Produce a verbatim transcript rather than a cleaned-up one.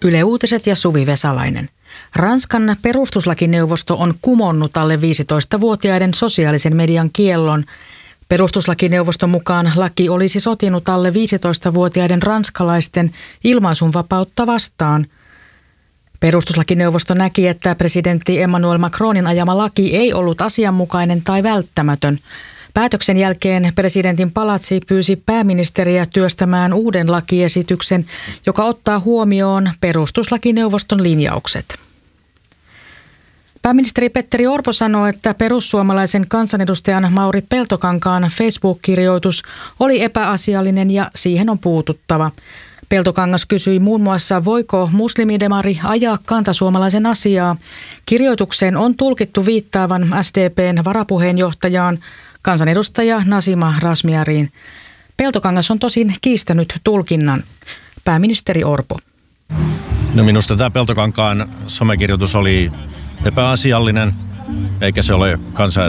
Yle Uutiset ja Suvi Vesalainen. Ranskan perustuslakineuvosto on kumonnut alle viisitoistavuotiaiden sosiaalisen median kiellon. Perustuslakineuvoston mukaan laki olisi sotinut alle viisitoistavuotiaiden ranskalaisten ilmaisunvapautta vastaan. Perustuslakineuvosto näki, että presidentti Emmanuel Macronin ajama laki ei ollut asianmukainen tai välttämätön. Päätöksen jälkeen presidentin palatsi pyysi pääministeriä työstämään uuden lakiesityksen, joka ottaa huomioon perustuslakineuvoston linjaukset. Pääministeri Petteri Orpo sanoi, että perussuomalaisen kansanedustajan Mauri Peltokankaan Facebook-kirjoitus oli epäasiallinen ja siihen on puututtava. Peltokangas kysyi muun muassa, voiko muslimidemari ajaa kantasuomalaisen asiaa. Kirjoitukseen on tulkittu viittaavan S D P:n varapuheenjohtajaan, kansanedustaja Nasima Razmyariin. Peltokangas on tosin kiistänyt tulkinnan. Pääministeri Orpo. No minusta tämä Peltokankaan somekirjoitus oli epäasiallinen, eikä se ole kansan